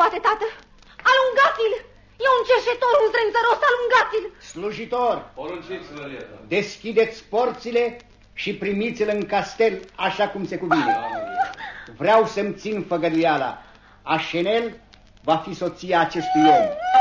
poate, tată. Alungați-l! E un cerșetor, un strânțăros, alungați-l! Slujitor, porunciți, Lărieta. Deschideți porțile și primiți-l în castel așa cum se cuvine. Vreau să-mi țin făgăduiala. Așenel va fi soția acestui om.